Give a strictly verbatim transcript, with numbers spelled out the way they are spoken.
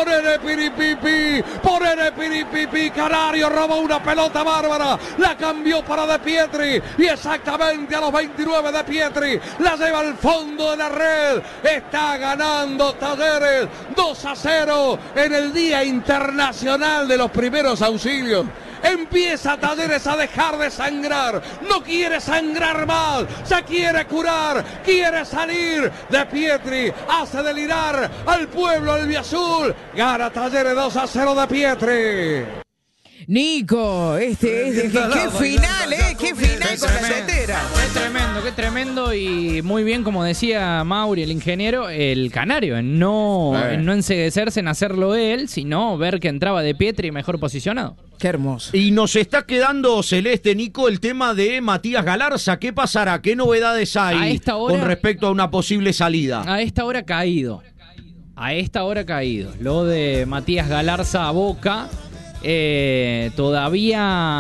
ponele piripipi, ponele piripipi. Canario robó una pelota bárbara, la cambió para De Pietri y exactamente a los veintinueve De Pietri la lleva al fondo de la red. Está ganando Talleres dos a cero en el Día Internacional de los Primeros Auxilios. Empieza Talleres a dejar de sangrar, no quiere sangrar más, se quiere curar, quiere salir. De Pietri hace delirar al pueblo albiazul, gana Talleres dos a cero De Pietri. Nico, este es de qué, qué final, eh, qué final con la tetera. Qué tremendo, qué tremendo y muy bien, como decía Mauri, el ingeniero, el canario, en no, eh. en no enceguecerse en hacerlo él, sino ver que entraba De Pietri mejor posicionado. Qué hermoso. Y nos está quedando, Celeste, Nico, el tema de Matías Galarza. ¿Qué pasará? ¿Qué novedades hay a esta hora, con respecto a una posible salida? A esta hora caído. A esta hora caído. Lo de Matías Galarza a Boca. Eh, todavía